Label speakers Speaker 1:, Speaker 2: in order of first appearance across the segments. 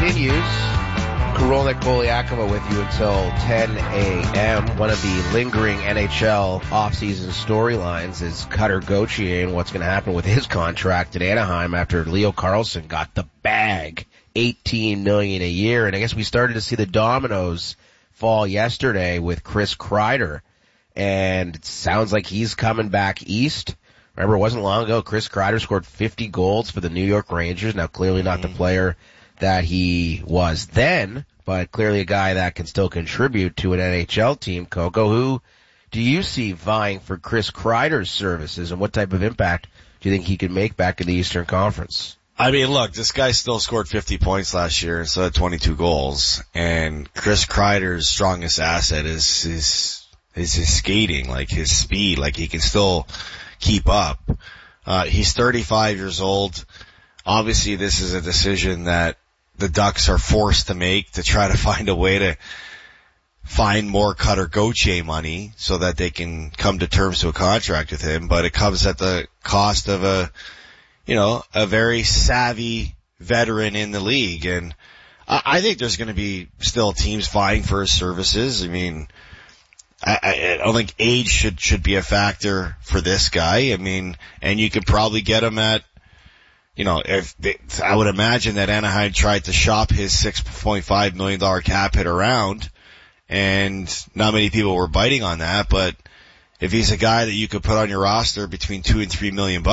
Speaker 1: continues. Korolnik Polyakova with you until 10 a.m. One of the lingering NHL offseason storylines is Cutter Gauthier and what's going to happen with his contract at Anaheim after Leo Carlsson got the bag, $18 million a year. And I guess we started to see the dominoes fall yesterday with Chris Kreider. And it sounds like he's coming back east. Remember, it wasn't long ago, Chris Kreider scored 50 goals for the New York Rangers. Now, clearly not the player that he was then, but clearly a guy that can still contribute to an NHL team. Coco, who do you see vying for Chris Kreider's services, and what type of impact do you think he can make back in the Eastern Conference?
Speaker 2: I mean, look, this guy still scored 50 points last year instead of 22 goals, and Chris Kreider's strongest asset is his skating, like his speed, like he can still keep up. He's 35 years old. Obviously, this is a decision that the Ducks are forced to make to try to find a way to find more Cutter Gauthier money so that they can come to terms to a contract with him. But it comes at the cost of a very savvy veteran in the league. And I think there's going to be still teams vying for his services. I mean, I don't think age should be a factor for this guy. I mean, and you could probably get him at, I would imagine that Anaheim tried to shop his $6.5 million cap hit around, and not many people were biting on that. But if he's a guy that you could put on your roster between $2 and $3 million,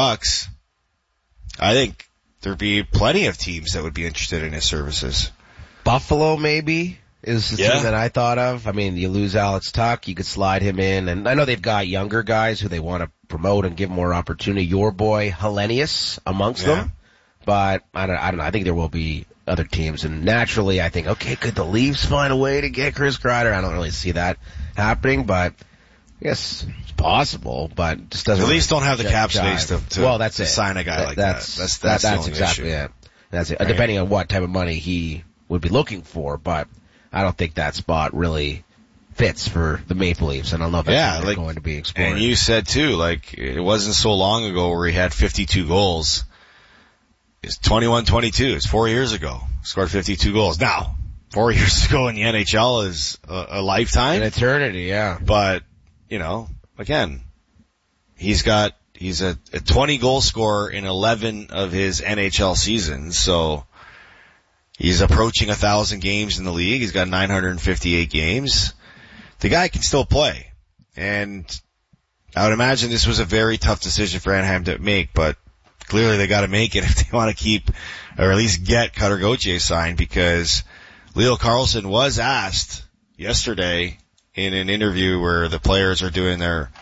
Speaker 2: I think there'd be plenty of teams that would be interested in his services.
Speaker 1: Buffalo, maybe, is the team that I thought of. I mean, you lose Alex Tuch, you could slide him in, and I know they've got younger guys who they want to promote and give more opportunity. Your boy Hellenius amongst them, but I don't know. I think there will be other teams, and naturally, I think, okay, could the Leafs find a way to get Chris Kreider? I don't really see that happening, but yes, it's possible. But it just doesn't.
Speaker 2: The Leafs don't have the cap space to sign a guy like that. That's
Speaker 1: exactly it. That's it. Right. Depending on what type of money he would be looking for, but I don't think that spot really fits for the Maple Leafs. I don't know if that's going to be explored.
Speaker 2: And you said too, like, it wasn't so long ago where he had 52 goals. It's 21-22. It's 4 years ago. Scored 52 goals. Now, 4 years ago in the NHL is a lifetime.
Speaker 1: An eternity, yeah.
Speaker 2: But, again, he's a 20 goal scorer in 11 of his NHL seasons, so he's approaching 1,000 games in the league. He's got 958 games. The guy can still play. And I would imagine this was a very tough decision for Anaheim to make, but clearly they got to make it if they want to keep, or at least get Cutter Gauthier signed, because Leo Carlsson was asked yesterday in an interview where the players are doing their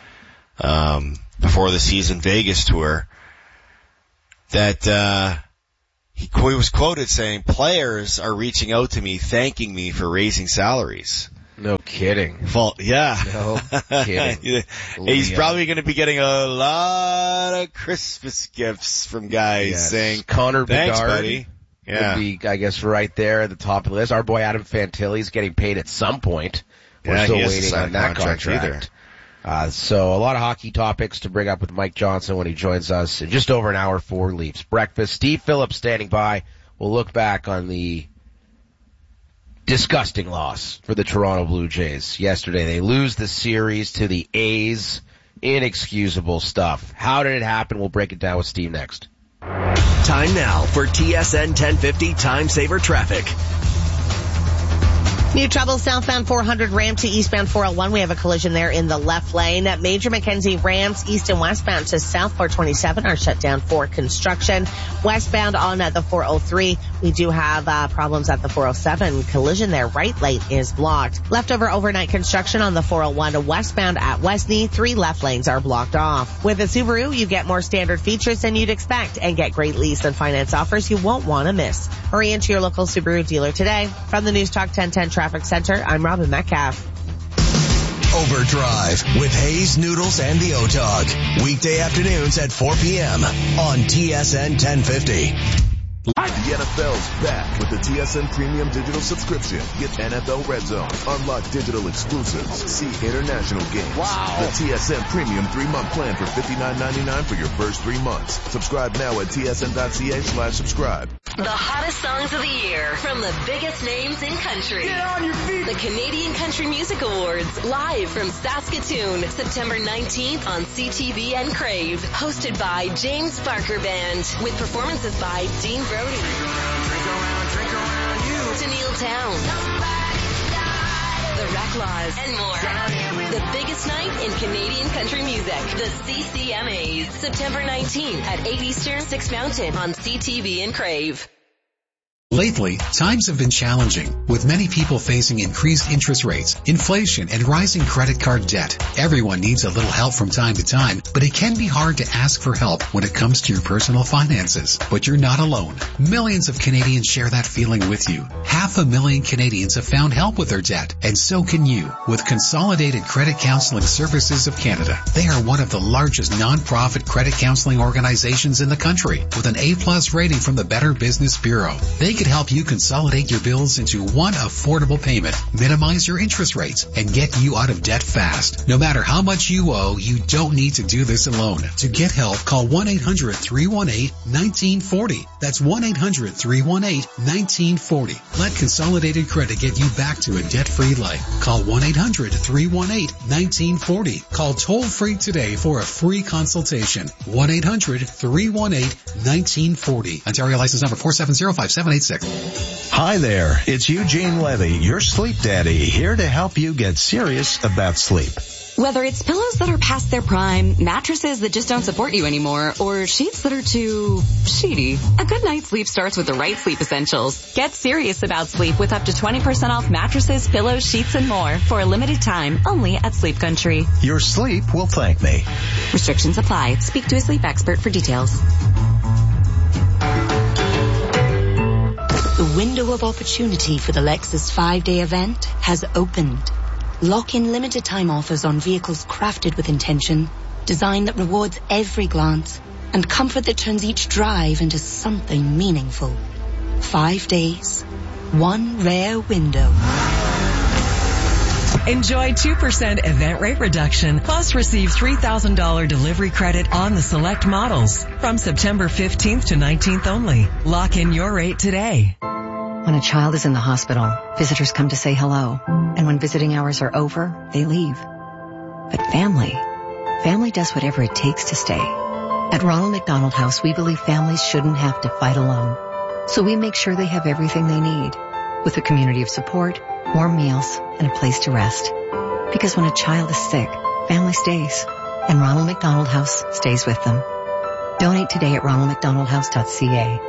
Speaker 2: before the season Vegas tour that he was quoted saying, "Players are reaching out to me, thanking me for raising salaries."
Speaker 1: No kidding.
Speaker 2: Yeah.
Speaker 1: No kidding.
Speaker 2: He's probably going to be getting a lot of Christmas gifts from guys saying,
Speaker 1: Connor
Speaker 2: "Thanks,
Speaker 1: Bedard
Speaker 2: buddy." Yeah.
Speaker 1: Would be, I guess, right there at the top of the list. Our boy Adam Fantilli's getting paid at some point. We're still waiting on that contract. So a lot of hockey topics to bring up with Mike Johnson when he joins us in just over an hour for Leafs Breakfast. Steve Phillips standing by. We'll look back on the disgusting loss for the Toronto Blue Jays yesterday. They lose the series to the A's. Inexcusable stuff. How did it happen? We'll break it down with Steve next.
Speaker 3: Time now for TSN 1050 Time Saver Traffic.
Speaker 4: New trouble southbound 400 ramp to eastbound 401. We have a collision there in the left lane. At Major Mackenzie ramps east and westbound to South 427 are shut down for construction. Westbound on the 403, we do have problems at the 407. Collision there. Right lane is blocked. Leftover overnight construction on the 401 westbound at Westney. 3 left lanes are blocked off. With a Subaru, you get more standard features than you'd expect and get great lease and finance offers you won't want to miss. Hurry into your local Subaru dealer today. From the News Talk 1010 Traffic Center, I'm Robin Metcalf.
Speaker 3: Overdrive with Hayes, Noodles, and the O-Dog. Weekday afternoons at 4 p.m. on TSN 1050.
Speaker 5: The NFL's back with the TSN Premium Digital subscription. Get NFL Red Zone, unlock digital exclusives, see international games. Wow. The TSN Premium 3-month plan for $59.99 for your first 3 months. Subscribe now at tsn.ca/subscribe.
Speaker 6: The hottest songs of the year from the biggest names in country.
Speaker 7: Get on your feet.
Speaker 6: The Canadian Country Music Awards, live from Saskatoon, September 19th on CTV and Crave. Hosted by James Barker Band, with performances by Dean Brody,
Speaker 7: Drink around you.
Speaker 6: Tennille Town, The Racklaws, and more. The biggest night in Canadian country music. The CCMAs. September 19th at 8 Eastern, 6 Mountain on CTV and Crave.
Speaker 8: Lately, times have been challenging, with many people facing increased interest rates, inflation, and rising credit card debt. Everyone needs a little help from time to time, but it can be hard to ask for help when it comes to your personal finances. But you're not alone. Millions of Canadians share that feeling with you. 500,000 Canadians have found help with their debt, and so can you, with Consolidated Credit Counseling Services of Canada. They are one of the largest non-profit credit counseling organizations in the country, with an A+ rating from the Better Business Bureau. They could help you consolidate your bills into one affordable payment, minimize your interest rates, and get you out of debt fast. No matter how much you owe, you don't need to do this alone. To get help, call 1-800-318-1940. That's 1-800-318-1940. Let Consolidated Credit get you back to a debt-free life. Call 1-800-318-1940. Call toll-free today for a free consultation. 1-800-318-1940. Ontario license number 4705786.
Speaker 9: Hi there, it's Eugene Levy, your sleep daddy, here to help you get serious about sleep.
Speaker 10: Whether it's pillows that are past their prime, mattresses that just don't support you anymore, or sheets that are too sheety, a good night's sleep starts with the right sleep essentials. Get serious about sleep with up to 20% off mattresses, pillows, sheets, and more for a limited time only at Sleep Country.
Speaker 9: Your sleep will thank me.
Speaker 10: Restrictions apply. Speak to a sleep expert for details.
Speaker 11: The window of opportunity for the Lexus 5-day event has opened. Lock in limited time offers on vehicles crafted with intention, design that rewards every glance, and comfort that turns each drive into something meaningful. 5 days, one rare window.
Speaker 12: Enjoy 2% event rate reduction, plus receive $3,000 delivery credit on the select models from September 15th to 19th only. Lock in your rate today.
Speaker 13: When a child is in the hospital, visitors come to say hello. And when visiting hours are over, they leave. But family does whatever it takes to stay. At Ronald McDonald House, we believe families shouldn't have to fight alone. So we make sure they have everything they need, with a community of support, warm meals, and a place to rest. Because when a child is sick, family stays. And Ronald McDonald House stays with them. Donate today at ronaldmcdonaldhouse.ca.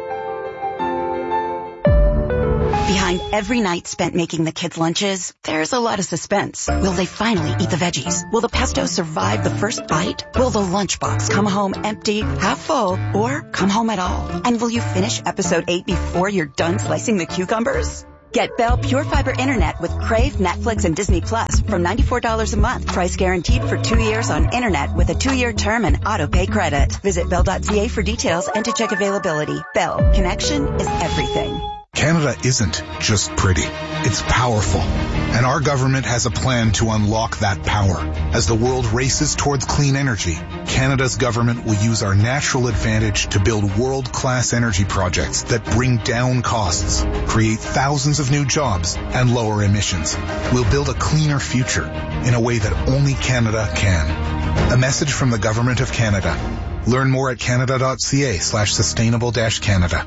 Speaker 14: Behind every night spent making the kids' lunches, there's a lot of suspense. Will they finally eat the veggies? Will the pesto survive the first bite? Will the lunchbox come home empty, half full, or come home at all? And will you finish episode 8 before you're done slicing the cucumbers? Get Bell Pure Fiber Internet with Crave, Netflix, and Disney Plus from $94 a month. Price guaranteed for 2 years on Internet with a 2-year term and auto-pay credit. Visit Bell.ca for details and to check availability. Bell. Connection is everything.
Speaker 15: Canada isn't just pretty. It's powerful. And our government has a plan to unlock that power. As the world races towards clean energy, Canada's government will use our natural advantage to build world-class energy projects that bring down costs, create thousands of new jobs, and lower emissions. We'll build a cleaner future in a way that only Canada can. A message from the Government of Canada. Learn more at canada.ca/sustainable-Canada.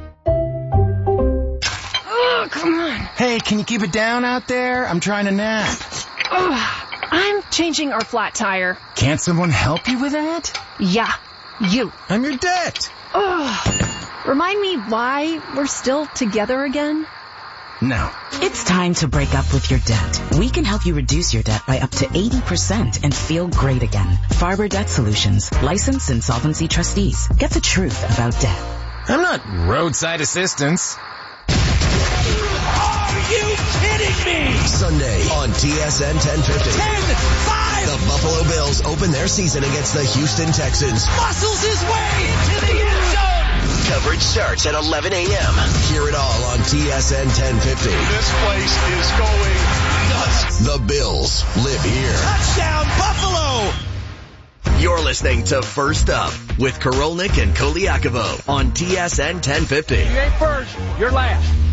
Speaker 16: Come on.
Speaker 17: Hey, can you keep it down out there? I'm trying to nap.
Speaker 16: I'm changing our flat tire.
Speaker 17: Can't someone help you with that?
Speaker 16: Yeah, you.
Speaker 17: I'm your debt.
Speaker 16: Remind me why we're still together again?
Speaker 17: No.
Speaker 18: It's time to break up with your debt. We can help you reduce your debt by up to 80% and feel great again. Farber Debt Solutions. Licensed insolvency trustees. Get the truth about debt.
Speaker 17: I'm not roadside assistance.
Speaker 7: Are you kidding me?
Speaker 3: Sunday on TSN 1050.
Speaker 7: 10-5!
Speaker 3: The Buffalo Bills open their season against the Houston Texans.
Speaker 7: Muscles his way into the end zone!
Speaker 3: Coverage starts at 11 a.m. Hear it all on TSN 1050.
Speaker 7: This place is going nuts.
Speaker 3: The Bills live here.
Speaker 7: Touchdown, Buffalo!
Speaker 3: You're listening to First Up with Korolnik and Koliakovo on TSN 1050.
Speaker 7: You ain't first, you're last.